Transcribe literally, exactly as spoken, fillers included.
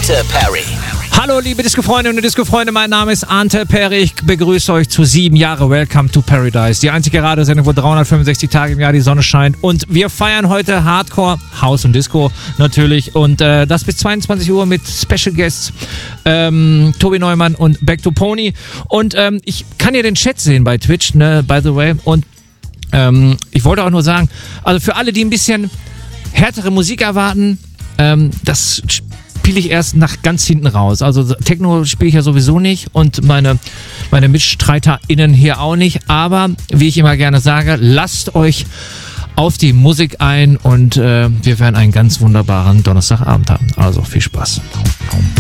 Ante Perry. Hallo liebe Disco-Freunde und Disco-Freunde, mein Name ist Ante Perry. Ich begrüße euch zu sieben Jahre Welcome to Paradise. Die einzige Radiosendung, wo dreihundertfünfundsechzig Tage im Jahr die Sonne scheint. Und wir feiern heute Hardcore, House und Disco natürlich. Und äh, das bis zweiundzwanzig Uhr mit Special Guests ähm, Tobi Neumann und Back to Pony. Und ähm, ich kann ja den Chat sehen bei Twitch, ne, by the way. Und ähm, ich wollte auch nur sagen, also für alle, die ein bisschen härtere Musik erwarten, ähm, das spiele ich erst nach ganz hinten raus. Also Techno spiele ich ja sowieso nicht und meine, meine MitstreiterInnen hier auch nicht. Aber wie ich immer gerne sage, lasst euch auf die Musik ein und äh, wir werden einen ganz wunderbaren Donnerstagabend haben. Also viel Spaß.